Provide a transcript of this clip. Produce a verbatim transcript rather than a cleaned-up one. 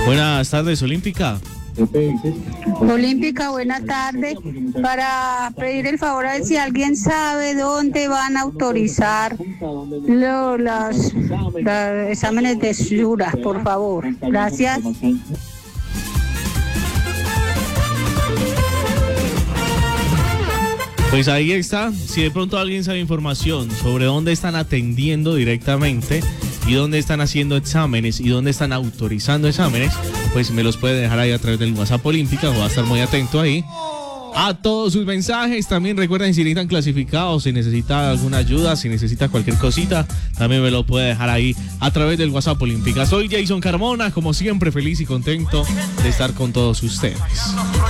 Buenas tardes, Olímpica. Olímpica, buena tarde. Para pedir el favor a ver si alguien sabe dónde van a autorizar lo, las, los exámenes de Sura, por favor. Gracias. Pues ahí está. Si de pronto alguien sabe información sobre dónde están atendiendo directamente y dónde están haciendo exámenes y dónde están autorizando exámenes, pues me los puede dejar ahí a través del WhatsApp Olímpica. Voy a estar muy atento ahí a todos sus mensajes. También recuerden, si necesitan clasificados, si necesita alguna ayuda, si necesita cualquier cosita, también me lo puede dejar ahí a través del WhatsApp Olímpica. Soy Jason Carmona, como siempre feliz y contento de estar con todos ustedes.